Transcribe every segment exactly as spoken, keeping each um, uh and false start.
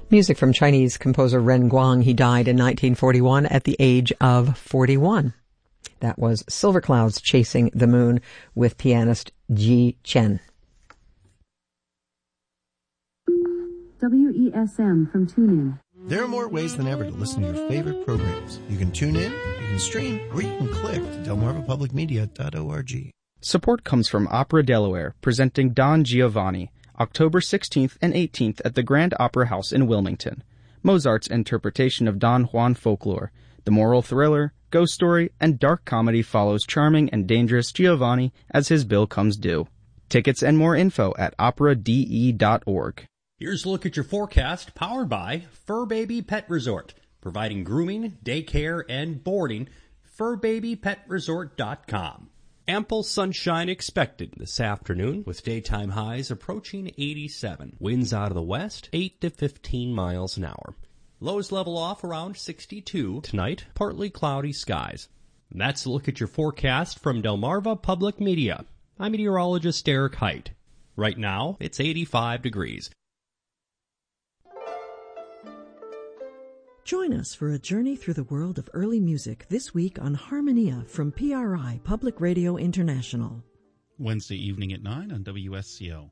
Music from Chinese composer Ren Guang. He died in nineteen forty-one at the age of forty-one. That was Silver Clouds Chasing the Moon with pianist Ji Chen. W E S M from TuneIn. There are more ways than ever to listen to your favorite programs. You can tune in, you can stream, or you can click to delmarva public media dot org. Support comes from Opera Delaware, presenting Don Giovanni, October sixteenth and eighteenth at the Grand Opera House in Wilmington. Mozart's interpretation of Don Juan folklore. The moral thriller, ghost story, and dark comedy follows charming and dangerous Giovanni as his bill comes due. Tickets and more info at opera d e dot org. Here's a look at your forecast, powered by Fur Baby Pet Resort, providing grooming, daycare, and boarding. fur baby pet resort dot com. Ample sunshine expected this afternoon, with daytime highs approaching eighty-seven. Winds out of the west, eight to fifteen miles an hour. Lows level off around sixty-two. Tonight, partly cloudy skies. And that's a look at your forecast from Delmarva Public Media. I'm meteorologist Eric Height. Right now, it's eighty-five degrees. Join us for a journey through the world of early music this week on Harmonia from P R I Public Radio International. Wednesday evening at nine on W S C O.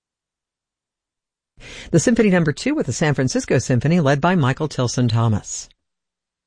The Symphony Number Two with the San Francisco Symphony, led by Michael Tilson Thomas.